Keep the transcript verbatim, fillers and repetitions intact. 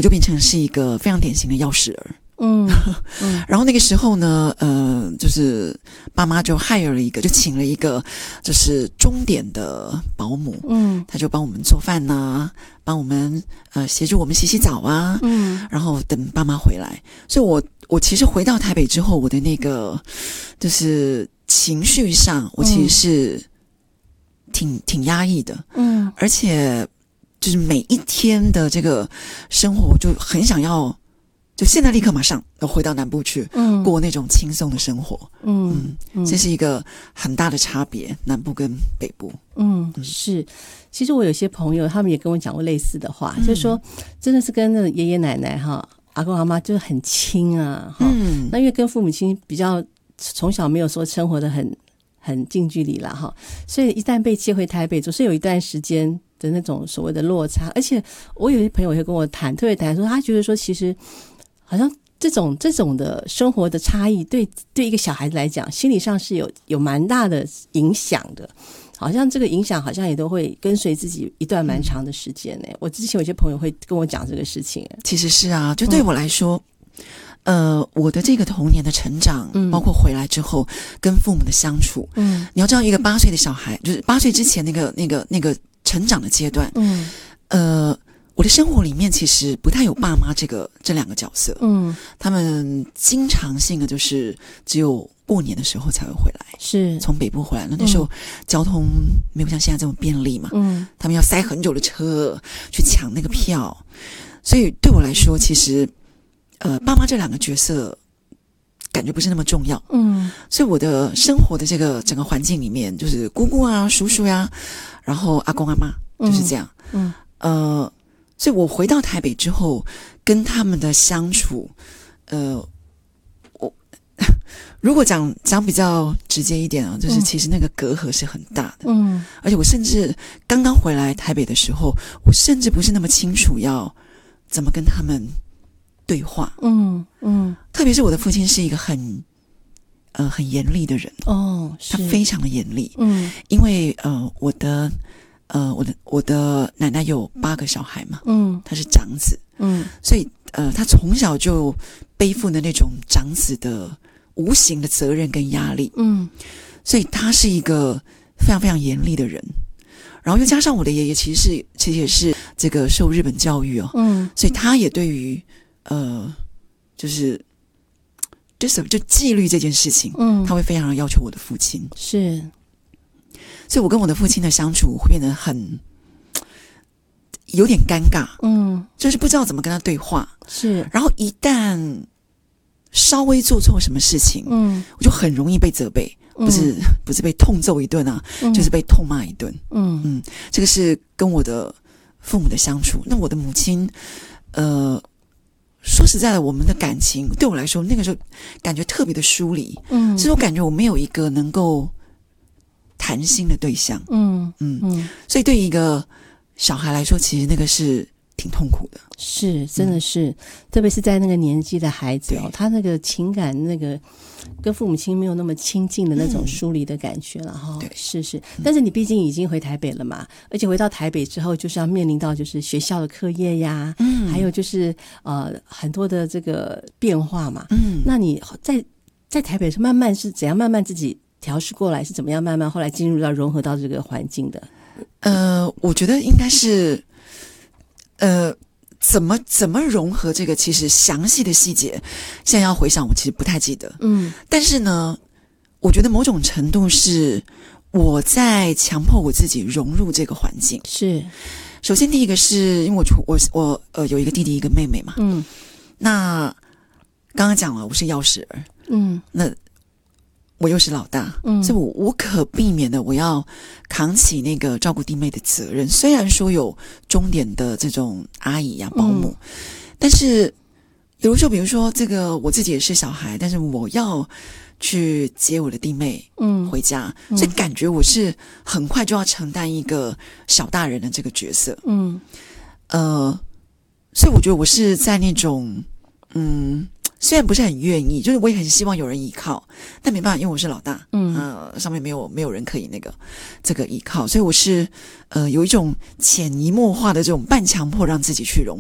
我就变成是一个非常典型的钥匙儿。 嗯嗯， 然后那个时候呢，呃，就是爸妈就 hire 了一个，就请了一个，就是钟点的保姆， 嗯， 他就帮我们做饭呐、啊，帮我们呃协助我们洗洗澡啊， 嗯， 然后等爸妈回来。所以我我其实回到台北之后，我的那个就是情绪上，我其实是挺、嗯、挺压抑的， 嗯， 而且就是每一天的这个生活，我就很想要。就现在立刻马上回到南部去，嗯，过那种轻松的生活，嗯嗯，这是一个很大的差别，南部跟北部， 嗯，嗯是。其实我有些朋友，他们也跟我讲过类似的话，嗯、就是说，真的是跟那个爷爷奶奶哈、阿公阿妈就是很亲啊，哈、嗯，那因为跟父母亲比较从小没有说生活的很很近距离啦，哈，所以一旦被接回台北，总是有一段时间的那种所谓的落差。而且我有些朋友会跟我谈，特别谈说，他觉得说，其实。好像这种这种的生活的差异对对一个小孩子来讲心理上是有有蛮大的影响的，好像这个影响好像也都会跟随自己一段蛮长的时间呢。我之前有些朋友会跟我讲这个事情。 其实是啊，就对我来说、嗯、呃，我的这个童年的成长、嗯、包括回来之后跟父母的相处，嗯，你要知道一个八岁的小孩就是八岁之前那个那个那个成长的阶段，嗯，呃我的生活里面其实不太有爸妈这个这两个角色，嗯，他们经常性的就是只有过年的时候才会回来， 是从北部回来。那那时候交通没有像现在这么便利嘛，嗯，他们要塞很久的车去抢那个票，所以对我来说，其实呃，爸妈这两个角色感觉不是那么重要，嗯，所以我的生活的这个整个环境里面，就是姑姑啊、叔叔呀、啊，然后阿公阿妈就是这样，嗯，嗯呃。所以我回到台北之后，跟他们的相处，呃，我如果讲讲比较直接一点啊，就是其实那个隔阂是很大的，嗯，而且我甚至刚刚回来台北的时候，我甚至不是那么清楚要怎么跟他们对话，嗯嗯，特别是我的父亲是一个很呃很严厉的人哦， 他非常的严厉， 嗯， 因为呃我的。呃，我的我的奶奶有八个小孩嘛，嗯，她是长子，嗯，所以呃，她从小就背负的那种长子的无形的责任跟压力，嗯，所以她是一个非常非常严厉的人。然后又加上我的爷爷其实是其实也是这个受日本教育哦，嗯，所以他也对于呃就是就是就纪律这件事情，嗯，他会非常要求我的父亲， 是。 所以我跟我的父亲的相处会变得很有点尴尬，嗯，就是不知道怎么跟他对话， 是。 然后一旦稍微做错什么事情，嗯，我就很容易被责备，不是、嗯、不是被痛揍一顿啊、嗯，就是被痛骂一顿，嗯嗯，这个是跟我的父母的相处。那我的母亲，呃，说实在的，我们的感情对我来说，那个时候感觉特别的疏离，嗯，所以我感觉我没有一个能够谈心的对象，嗯嗯嗯，所以对一个小孩来说，其实那个是挺痛苦的， 是真的是、嗯，特别是在那个年纪的孩子哦，他那个情感那个跟父母亲没有那么亲近的那种疏离的感觉了哈、嗯。是是，但是你毕竟已经回台北了嘛，而且回到台北之后，就是要面临到就是学校的课业呀，嗯，还有就是呃很多的这个变化嘛，嗯，那你在在台北是慢慢是怎样慢慢自己调试过来，是怎么样慢慢后来进入到融合到这个环境的？ 呃，我觉得应该是，呃，怎么怎么融合这个，其实详细的细节，现在要回想，我其实不太记得。嗯，但是呢，我觉得某种程度是我在强迫我自己融入这个环境。 是， 首先第一个是因为我我我呃有一个弟弟一个妹妹嘛。嗯，那刚刚讲了，我是钥匙儿。嗯，那。我又是老大，嗯，所以我无可避免的我要扛起那个照顾弟妹的责任。虽然说有钟点的这种阿姨呀、啊、保姆、嗯，但是有的时候，比如说这个我自己也是小孩，但是我要去接我的弟妹，嗯，回家，嗯、所以感觉我是很快就要承担一个小大人的这个角色，嗯，呃，所以我觉得我是在那种，嗯。虽然不是很愿意，就是我也很希望有人依靠，但没办法，因为我是老大，嗯，呃，上面没有没有人可以那个这个依靠，所以我是呃有一种潜移默化的这种半强迫让自己去融